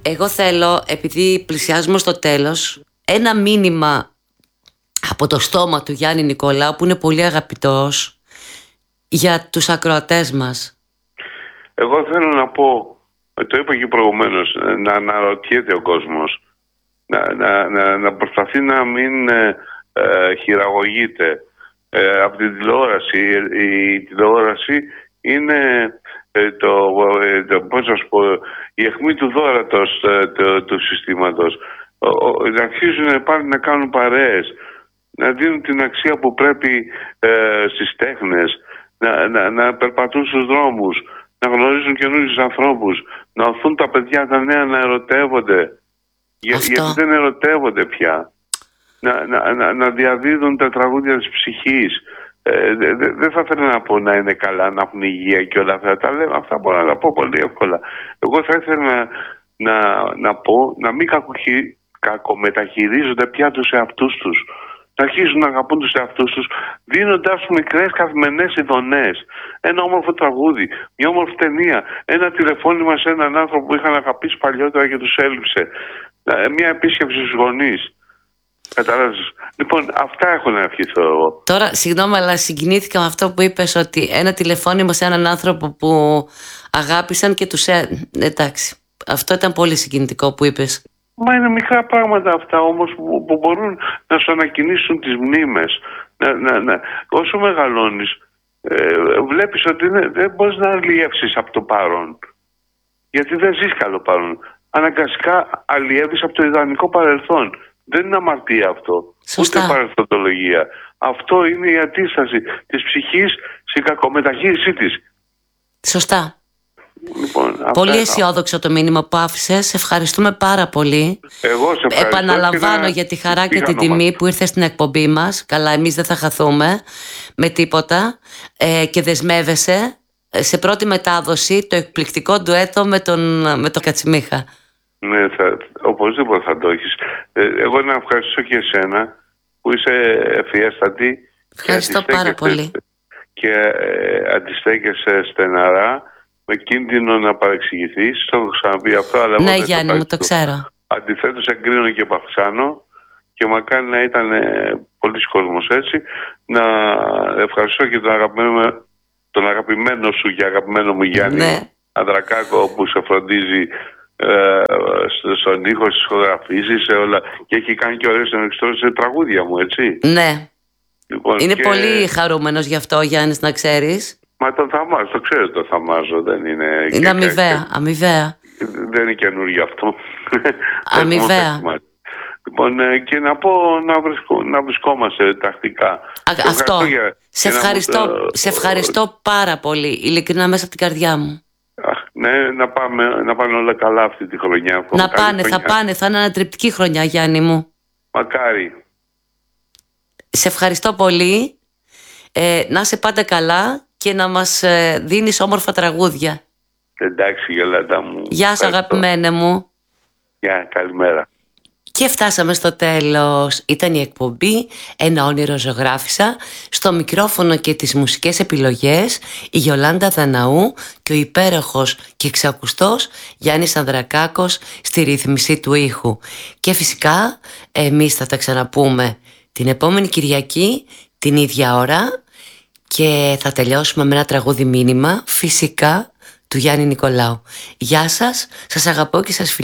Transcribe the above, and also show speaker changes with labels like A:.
A: Εγώ θέλω, επειδή πλησιάζουμε στο τέλος, ένα μήνυμα από το στόμα του Γιάννη Νικολάου, που είναι πολύ αγαπητός, για τους ακροατές μας.
B: Εγώ θέλω να πω, το είπα και προηγουμένως, να αναρωτιέται ο κόσμος, να προσπαθεί να μην χειραγωγείται από την τηλεόραση. Η τηλεόραση είναι πώς να σου πω, η αιχμή του δώρατος του συστήματος. Να αρχίζουν πάλι να κάνουν παρέες, να δίνουν την αξία που πρέπει στις τέχνες, να περπατούν στους δρόμους, να γνωρίζουν καινούριους ανθρώπους, να οθούν τα παιδιά τα νέα να ερωτεύονται, γιατί δεν ερωτεύονται πια, να διαδίδουν τα τραγούδια της ψυχής. Δεν θα ήθελα να πω να είναι καλά, να έχουν υγεία και όλα αυτά. Τα λέω, αυτά μπορώ να τα πω πολύ εύκολα. Εγώ θα ήθελα να πω να μην κακομεταχειρίζονται πια τους εαυτούς τους. Να αρχίζουν να αγαπούν τους εαυτούς τους, δίνοντάς τους μικρές καθημερινές ειδονές. Ένα όμορφο τραγούδι, μια όμορφη ταινία, ένα τηλεφώνημα σε έναν άνθρωπο που είχαν αγαπήσει παλιότερα και τους έλειψε. Μια επίσκεψη στους γονείς. Κατάλαβες. Λοιπόν, αυτά έχω να ευχηθώ εγώ.
A: Τώρα, συγγνώμη, αλλά συγκινήθηκα με αυτό που είπες, ότι ένα τηλεφώνημα σε έναν άνθρωπο που αγάπησαν και τους εντάξει. Αυτό ήταν πολύ συγκινητικό που είπες.
B: Μα είναι μικρά πράγματα αυτά όμως που μπορούν να σου ανακοινήσουν τις μνήμες. Όσο μεγαλώνεις, βλέπεις ότι δεν μπορείς να αλλιεύσεις από το παρόν. Γιατί δεν ζεις καλό παρόν. Αναγκαστικά αλλιεύεις από το ιδανικό παρελθόν. Δεν είναι αμαρτία αυτό.
A: Σωστά.
B: Ούτε παρελθοντολογία. Αυτό είναι η αντίσταση της ψυχής στην κακομεταχείρισή της.
A: Σωστά.
B: Λοιπόν,
A: πολύ αισιόδοξο το μήνυμα που άφησες. Ευχαριστούμε πάρα πολύ.
B: Εγώ σε ευχαριστώ.
A: Επαναλαμβάνω για τη χαρά και την τιμή που ήρθες στην εκπομπή μας. Καλά, εμείς δεν θα χαθούμε με τίποτα. Και δεσμεύεσαι σε πρώτη μετάδοση το εκπληκτικό ντουέτο με τον Κατσιμίχα.
B: Ναι, οπωσδήποτε θα το έχεις. Εγώ να ευχαριστήσω και εσένα που είσαι ευφιέστατη.
A: Ευχαριστώ πάρα πολύ.
B: Και αντιστέκεσαι στεναρά, με κίνδυνο να παρεξηγηθείς. Το έχω ξαναπεί αυτό, αλλά
A: ναι, Γιάννη μου, το ξέρω.
B: Αντιθέτως, εγκρίνω και παυξάνω και μακάρι να ήταν πολλοί κόσμος έτσι. Να ευχαριστώ και τον αγαπημένο σου και αγαπημένο μου Γιάννη, ναι, Ανδρακάκο, που σε φροντίζει στον ήχο, στις ηχογραφήσεις, σε όλα, και έχει κάνει και ωραίες ενεξιτώσεις σε τραγούδια μου, έτσι.
A: Ναι. Λοιπόν, είναι πολύ χαρούμενος γι' αυτό ο Γιάννης, να ξέρεις.
B: Μα τον θαυμάζω, το ξέρω, το θαυμάζω. Δεν είναι.
A: Είναι αμοιβαία.
B: Δεν είναι καινούργιο αυτό.
A: Αμοιβαία.
B: Λοιπόν, και να πω να βρισκόμαστε τακτικά.
A: Αυτό. Σε ευχαριστώ πάρα πολύ, ειλικρινά, μέσα από την καρδιά μου.
B: Ναι, να πάνε όλα καλά αυτή τη χρονιά.
A: Θα πάνε, θα είναι ανατρεπτική χρονιά, Γιάννη μου.
B: Μακάρι.
A: Σε ευχαριστώ πολύ. Να είσαι πάντα καλά και να μας δίνεις όμορφα τραγούδια.
B: Εντάξει, γελάτα μου.
A: Γεια σου, αγαπημένε μου.
B: Γεια, καλημέρα.
A: Και φτάσαμε στο τέλος. Ήταν η εκπομπή «Ένα όνειρο ζωγράφισα». Στο μικρόφωνο και τις μουσικές επιλογές η Γιολάντα Δαναού και ο υπέροχος και εξακουστός Γιάννης Ανδρακάκος στη ρύθμιση του ήχου. Και φυσικά εμείς θα τα ξαναπούμε την επόμενη Κυριακή την ίδια ώρα και θα τελειώσουμε με ένα τραγούδι μήνυμα, φυσικά, του Γιάννη Νικολάου. Γεια σας, σας αγαπώ και σας φιλώ.